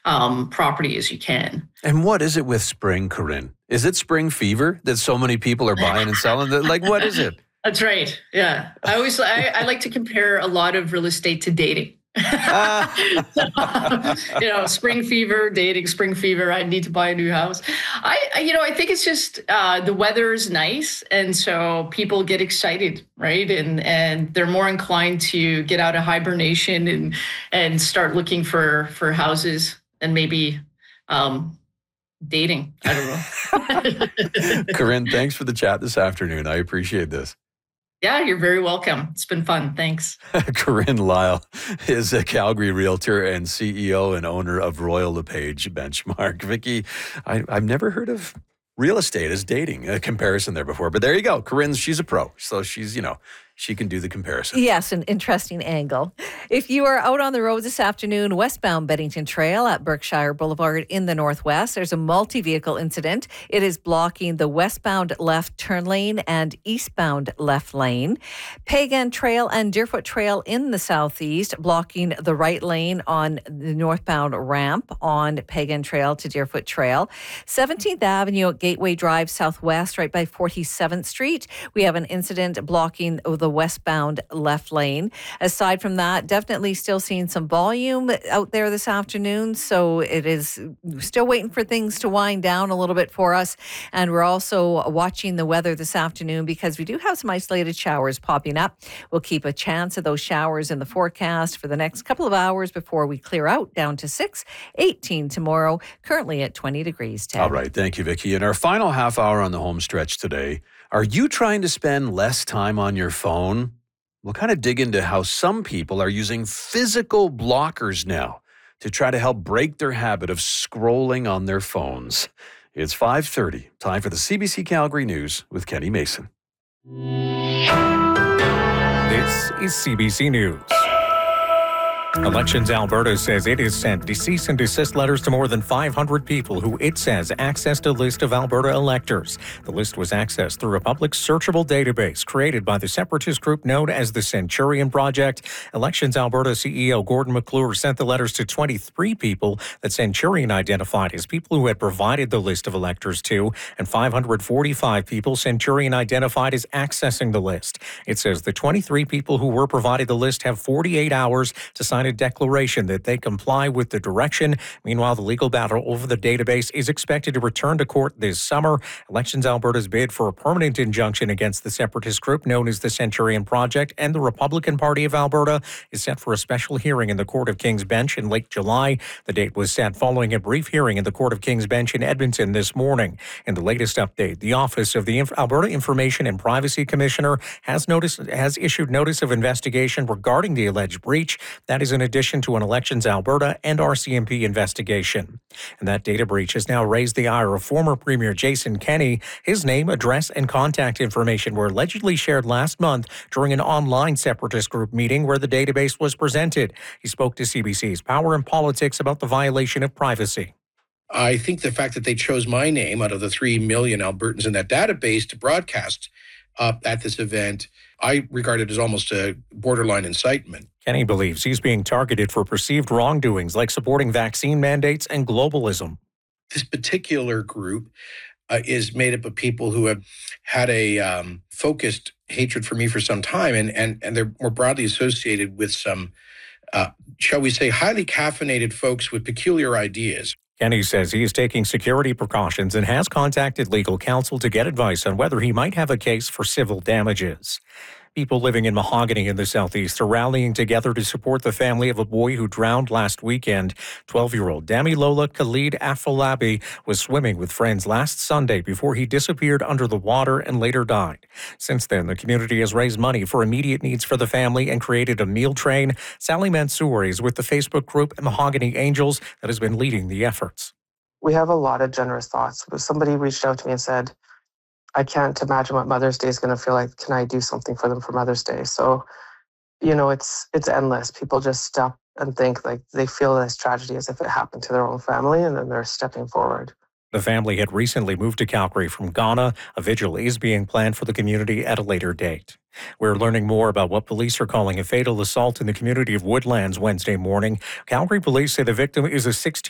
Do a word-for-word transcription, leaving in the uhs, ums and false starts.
um, property as you can. And what is it with spring, Corinne? Is it spring fever that so many people are buying and selling? Like, what is it? That's right. Yeah. I always, I, I like to compare a lot of real estate to dating. so, you know, spring fever, dating, spring fever. I need to buy a new house. I, I you know, I think it's just uh, the weather is nice, and so people get excited, right? And and they're more inclined to get out of hibernation and and start looking for for houses and maybe um, dating. I don't know. Corinne, thanks for the chat this afternoon. I appreciate this. Yeah, you're very welcome. It's been fun. Thanks. Corinne Lyle is a Calgary realtor and C E O and owner of Royal LePage Benchmark. Vicky, I, I've never heard of real estate as dating, a comparison there before. But there you go. Corinne's, she's a pro. So she's, you know, she can do the comparison. Yes, an interesting angle. If you are out on the road this afternoon, westbound Bennington Trail at Berkshire Boulevard in the northwest, there's a multi-vehicle incident. It is blocking the westbound left turn lane and eastbound left lane. Pagan Trail and Deerfoot Trail in the southeast, blocking the right lane on the northbound ramp on Pagan Trail to Deerfoot Trail. seventeenth Avenue at Gateway Drive southwest, right by forty-seventh Street. We have an incident blocking the westbound left lane. Aside from that, definitely still seeing some volume out there this afternoon. So it is still waiting for things to wind down a little bit for us. And we're also watching the weather this afternoon because we do have some isolated showers popping up. We'll keep a chance of those showers in the forecast for the next couple of hours before we clear out down to six, eighteen tomorrow, currently at twenty degrees. Ted. All right. Thank you, Vicky. In our final half hour on the home stretch today, are you trying to spend less time on your phone? We'll kind of dig into how some people are using physical blockers now to try to help break their habit of scrolling on their phones. It's five thirty. Time for the C B C Calgary News with Kenny Mason. This is C B C News. Elections Alberta says it has sent cease and desist letters to more than five hundred people who it says accessed a list of Alberta electors. The list was accessed through a public searchable database created by the separatist group known as the Centurion Project. Elections Alberta C E O Gordon McClure sent the letters to twenty-three people that Centurion identified as people who had provided the list of electors to, and five hundred forty-five people Centurion identified as accessing the list. It says the twenty-three people who were provided the list have forty-eight hours to sign a declaration that they comply with the direction. Meanwhile, the legal battle over the database is expected to return to court this summer. Elections Alberta's bid for a permanent injunction against the separatist group known as the Centurion Project and the Republican Party of Alberta is set for a special hearing in the Court of King's Bench in late July. The date was set following a brief hearing in the Court of King's Bench in Edmonton this morning. In the latest update, the Office of the Inf- Alberta Information and Privacy Commissioner has notice has issued notice of investigation regarding the alleged breach. That is in addition to an Elections Alberta and R C M P investigation. And that data breach has now raised the ire of former Premier Jason Kenney. His name, address, and contact information were allegedly shared last month during an online separatist group meeting where the database was presented. He spoke to C B C's Power and Politics about the violation of privacy. I think the fact that they chose my name out of the three million Albertans in that database to broadcast uh, at this event, I regard it as almost a borderline incitement. Kenney believes he's being targeted for perceived wrongdoings like supporting vaccine mandates and globalism. This particular group uh, is made up of people who have had a um, focused hatred for me for some time, and, and, and they're more broadly associated with some, uh, shall we say, highly caffeinated folks with peculiar ideas. Kenney says he is taking security precautions and has contacted legal counsel to get advice on whether he might have a case for civil damages. People living in Mahogany in the southeast are rallying together to support the family of a boy who drowned last weekend. twelve-year-old Damilola Khalid Afolabi was swimming with friends last Sunday before he disappeared under the water and later died. Since then, the community has raised money for immediate needs for the family and created a meal train. Sally Mansour is with the Facebook group Mahogany Angels that has been leading the efforts. We have a lot of generous thoughts. Somebody reached out to me and said, I can't imagine what Mother's Day is going to feel like. Can I do something for them for Mother's Day? So, you know, it's it's endless. People just stop and think like they feel this tragedy as if it happened to their own family, and then they're stepping forward. The family had recently moved to Calgary from Ghana. A vigil is being planned for the community at a later date. We're learning more about what police are calling a fatal assault in the community of Woodlands Wednesday morning. Calgary police say the victim is a sixteen